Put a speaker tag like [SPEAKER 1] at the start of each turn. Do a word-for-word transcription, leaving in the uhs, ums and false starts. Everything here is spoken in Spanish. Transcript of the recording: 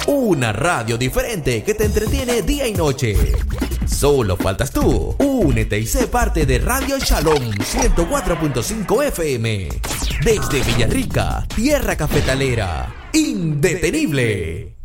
[SPEAKER 1] Una radio diferente que te entretiene día y noche. Solo faltas tú. Únete y sé parte de Radio Shalom ciento cuatro punto cinco F M. Desde Villarrica, tierra cafetalera. Indetenible.